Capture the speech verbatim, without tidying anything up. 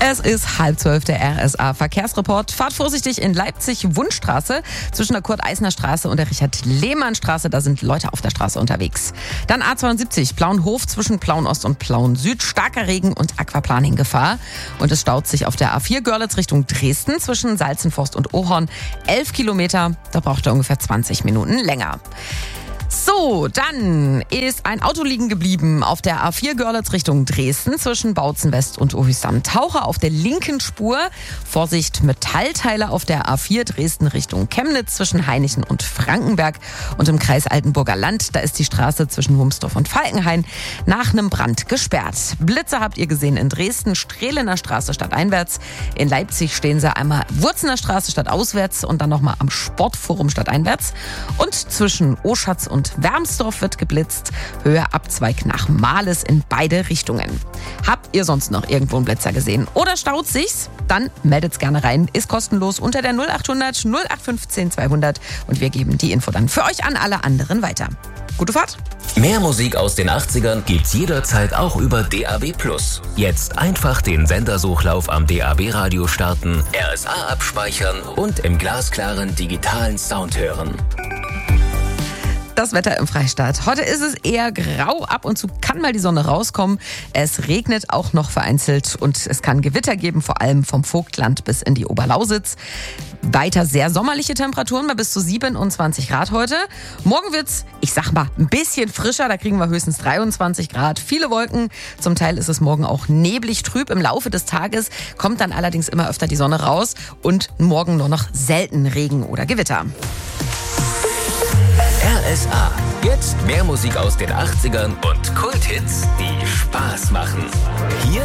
Es ist halb zwölf, der R S A-Verkehrsreport. Fahrt vorsichtig in Leipzig-Wundstraße zwischen der Kurt-Eisner-Straße und der Richard-Lehmann-Straße. Da sind Leute auf der Straße unterwegs. Dann A zweiundsiebzig, Plaunhof zwischen Plauen-Ost und Plauen-Süd. Starker Regen und Aquaplaning-Gefahr. Und es staut sich auf der A vier Görlitz Richtung Dresden zwischen Salzenforst und Ohorn. elf Kilometer, da braucht er ungefähr zwanzig Minuten länger. So, dann ist ein Auto liegen geblieben auf der A vier Görlitz Richtung Dresden zwischen Bautzen West und Ohisam. Taucher auf der linken Spur. Vorsicht, Metallteile auf der A vier Dresden Richtung Chemnitz zwischen Hainichen und Frankenberg. Und im Kreis Altenburger Land, da ist die Straße zwischen Wumsdorf und Falkenhain nach einem Brand gesperrt. Blitze habt ihr gesehen in Dresden, Strehlener Straße stadteinwärts. In Leipzig stehen sie einmal Wurzener Straße stadtauswärts und dann nochmal am Sportforum stadteinwärts. Und zwischen Oschatz und Wermsdorf wird geblitzt. Höhe Abzweig nach Mahles in beide Richtungen. Habt ihr sonst noch irgendwo einen Blitzer gesehen oder staut sich's? Dann meldet's gerne rein. Ist kostenlos unter der null achthundert null acht fünfzehn zweihundert und wir geben die Info dann für euch an alle anderen weiter. Gute Fahrt! Mehr Musik aus den achtzigern gibt's jederzeit auch über D A B plus. Jetzt einfach den Sendersuchlauf am D A B-Radio starten, R S A abspeichern und im glasklaren digitalen Sound hören. Das Wetter im Freistaat. Heute ist es eher grau, ab und zu kann mal die Sonne rauskommen. Es regnet auch noch vereinzelt und es kann Gewitter geben, vor allem vom Vogtland bis in die Oberlausitz. Weiter sehr sommerliche Temperaturen bei bis zu siebenundzwanzig Grad heute. Morgen wird's, ich sag mal, ein bisschen frischer, da kriegen wir höchstens dreiundzwanzig Grad. Viele Wolken, zum Teil ist es morgen auch neblig trüb. Im Laufe des Tages kommt dann allerdings immer öfter die Sonne raus und morgen nur noch selten Regen oder Gewitter. R S A. Jetzt mehr Musik aus den achtzigern und Kulthits, die Spaß machen. Hier